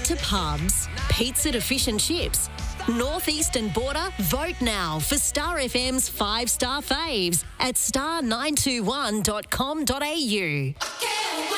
to pubs, pizza to fish and chips. Northeastern Border, vote now for Star FM's 5-star faves at star921.com.au.